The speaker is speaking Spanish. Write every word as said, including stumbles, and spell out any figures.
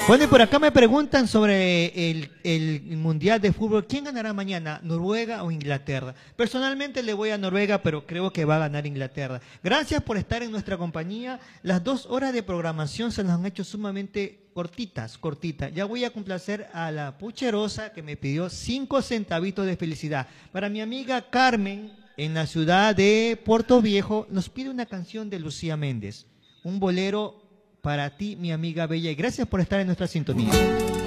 Bueno, y por acá me preguntan sobre el, el Mundial de Fútbol. ¿Quién ganará mañana, Noruega o Inglaterra? Personalmente le voy a Noruega, pero creo que va a ganar Inglaterra. Gracias por estar en nuestra compañía. Las dos horas de programación se las han hecho sumamente cortitas, cortitas. Ya voy a complacer a la pucherosa que me pidió cinco centavitos de felicidad. Para mi amiga Carmen, en la ciudad de Puerto Viejo, nos pide una canción de Lucía Méndez. Un bolero para ti, mi amiga bella, y gracias por estar en nuestra sintonía.